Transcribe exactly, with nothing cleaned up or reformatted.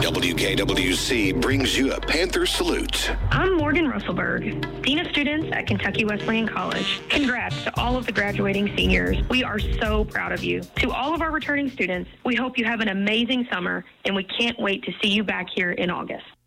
W K W C brings you a Panther salute. I'm Morgan Russellberg, Dean of Students at Kentucky Wesleyan College. Congrats to all of the graduating seniors. We are so proud of you. To all of our returning students, we hope you have an amazing summer, and we can't wait to see you back here in August.